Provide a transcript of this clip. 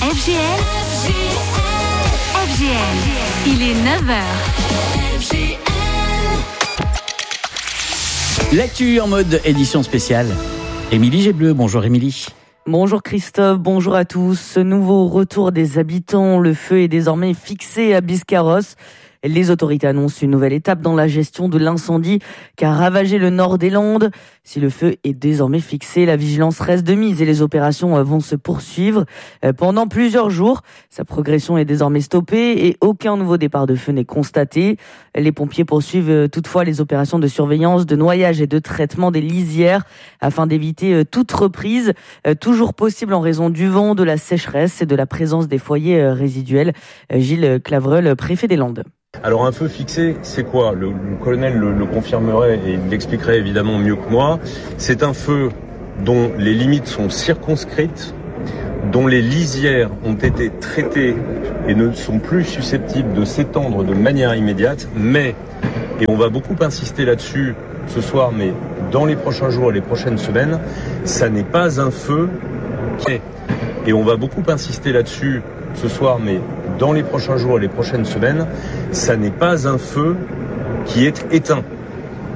FGL, il est 9h. L'actu en mode édition spéciale. Émilie Gébleu, bonjour Émilie. Bonjour Christophe, bonjour à tous. Ce nouveau retour des habitants, le feu est désormais fixé à Biscarrosse. Les autorités annoncent une nouvelle étape dans la gestion de l'incendie qui a ravagé le nord des Landes. Si le feu est désormais fixé, la vigilance reste de mise et les opérations vont se poursuivre pendant plusieurs jours. Sa progression est désormais stoppée et aucun nouveau départ de feu n'est constaté. Les pompiers poursuivent toutefois les opérations de surveillance, de noyage et de traitement des lisières afin d'éviter toute reprise, toujours possible en raison du vent, de la sécheresse et de la présence des foyers résiduels. Gilles Clavreul, préfet des Landes. Alors un feu fixé, c'est quoi ? Le colonel le confirmerait et il l'expliquerait évidemment mieux que moi. C'est un feu dont les limites sont circonscrites, dont les lisières ont été traitées et ne sont plus susceptibles de s'étendre de manière immédiate, mais, et on va beaucoup insister là-dessus ce soir, mais dans les prochains jours et les prochaines semaines, ça n'est pas un feu qui est, et on va beaucoup insister là-dessus ce soir, mais dans les prochains jours et les prochaines semaines, ça n'est pas un feu qui est éteint.